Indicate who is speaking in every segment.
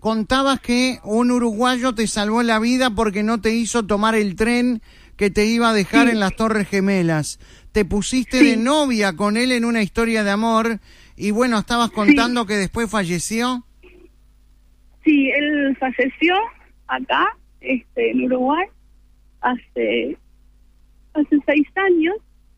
Speaker 1: contabas que un uruguayo te salvó la vida porque no te hizo tomar el tren que te iba a dejar en las Torres Gemelas. Te pusiste de novia con él en una historia de amor y bueno, estabas contando que después falleció.
Speaker 2: Sí, él falleció acá, en Uruguay, hace 6 años,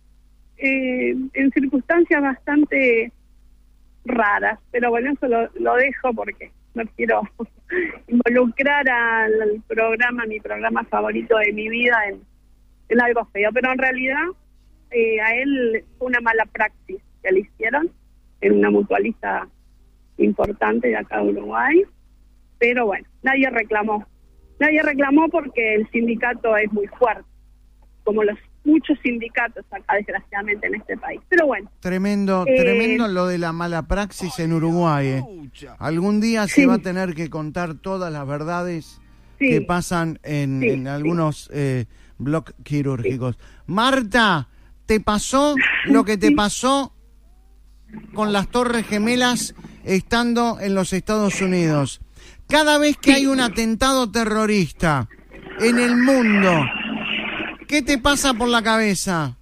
Speaker 2: en circunstancias bastante raras, pero bueno, eso lo dejo porque no quiero involucrar al programa, mi programa favorito de mi vida, en algo feo, pero en realidad a él fue una mala praxis que le hicieron en una mutualista importante de acá de Uruguay, pero bueno, nadie reclamó porque el sindicato es muy fuerte, como los muchos sindicatos acá desgraciadamente en este país, pero bueno.
Speaker 1: Tremendo lo de la mala praxis en Uruguay. Algún día se va a tener que contar todas las verdades que pasan en algunos bloques quirúrgicos. Marta, ¿te pasó lo que te pasó con las Torres Gemelas estando en los Estados Unidos? Cada vez que hay un atentado terrorista en el mundo, ¿qué te pasa por la cabeza?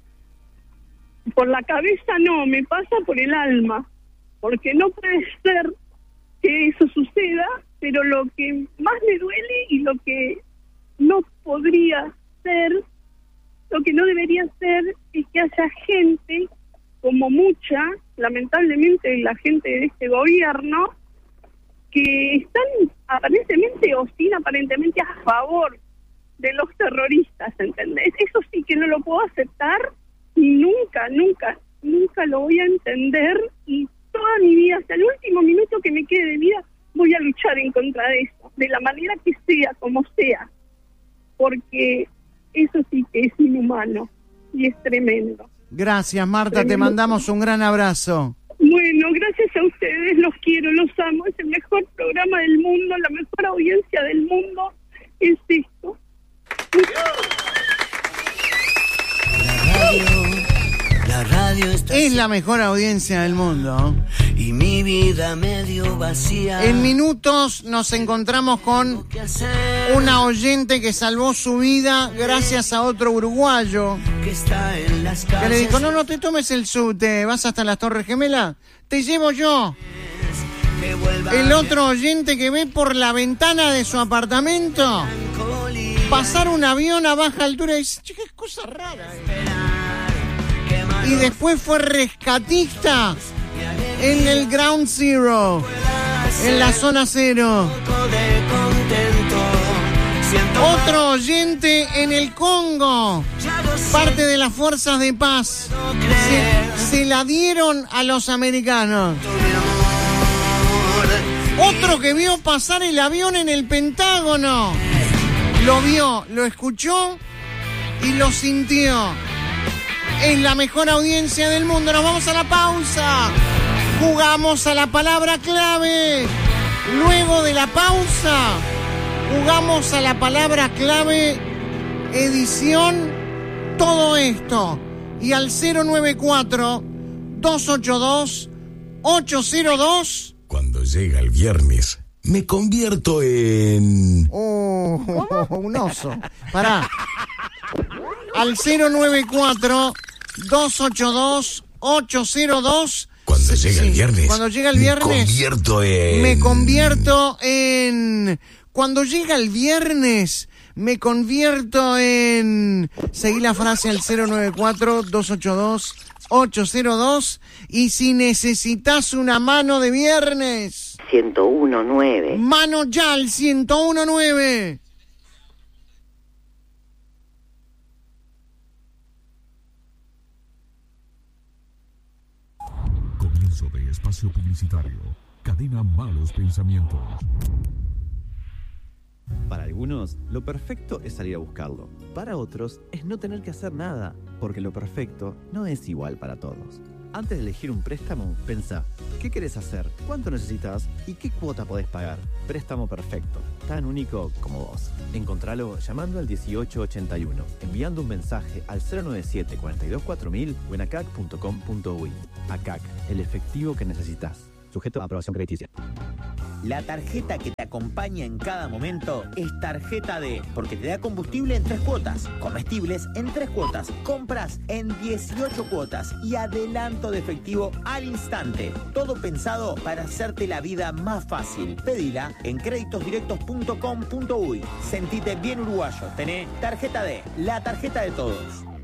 Speaker 2: Por la cabeza no, me pasa por el alma, porque no puede ser que eso suceda, pero lo que más me duele y lo que no podría ser, lo que no debería ser, es que haya gente, como mucha, lamentablemente la gente de este gobierno, que están aparentemente o sin aparentemente a favor de los terroristas, ¿entendés? Eso sí que no lo puedo aceptar y nunca lo voy a entender, y toda mi vida, hasta el último minuto que me quede de vida, voy a luchar en contra de eso, de la manera que sea, como sea, porque eso sí que es inhumano y es tremendo.
Speaker 1: Gracias, Marta, te mandamos un gran abrazo.
Speaker 2: Bueno, gracias a ustedes, los quiero, los amo, es el mejor programa del mundo, la mejor audiencia del mundo, es esto.
Speaker 3: La radio
Speaker 1: es la mejor audiencia del mundo.
Speaker 3: Y mi vida medio vacía.
Speaker 1: En minutos nos encontramos con una oyente que salvó su vida gracias a otro uruguayo que le dijo: no te tomes el subte, vas hasta las Torres Gemelas, te llevo yo. El otro oyente que ve por la ventana de su apartamento pasar un avión a baja altura y dice: qué cosa rara. Y después fue rescatista en el Ground Zero, en la zona cero. Otro oyente en el Congo, parte de las fuerzas de paz, se la dieron a los americanos. Otro que vio pasar el avión en el Pentágono, lo vio, lo escuchó y lo sintió. Es la mejor audiencia del mundo. Nos vamos a la pausa. Jugamos a la palabra clave. Luego de la pausa, jugamos a la palabra clave edición todo esto. Y al 094-282-802.
Speaker 4: Cuando llega el viernes, me convierto en...
Speaker 1: un oso. Pará. Al 094-282-802.
Speaker 4: Cuando llega el viernes.
Speaker 1: Cuando llega el viernes. Me convierto en. Cuando llega el viernes, me convierto en. Seguí la frase al 094-282-802. Y si necesitas una mano de viernes.
Speaker 5: 101.9.
Speaker 1: Mano ya al 101.9.
Speaker 6: De espacio publicitario, cadena Malos Pensamientos.
Speaker 7: Para algunos, lo perfecto es salir a buscarlo. Para otros, es no tener que hacer nada, porque lo perfecto no es igual para todos. Antes de elegir un préstamo, pensá, ¿qué querés hacer? ¿Cuánto necesitas? ¿Y qué cuota podés pagar? Préstamo perfecto, tan único como vos. Encontralo llamando al 1881, enviando un mensaje al 097 42 4000 o en acac.com.uy. ACAC, el efectivo que necesitas. Sujeto a aprobación crediticia.
Speaker 5: La tarjeta que te acompaña en cada momento es Tarjeta D, porque te da combustible en 3 cuotas, comestibles en 3 cuotas, compras en 18 cuotas y adelanto de efectivo al instante. Todo pensado para hacerte la vida más fácil. Pedila en creditosdirectos.com.uy. Sentite bien uruguayo. Tenés Tarjeta D, la tarjeta de todos.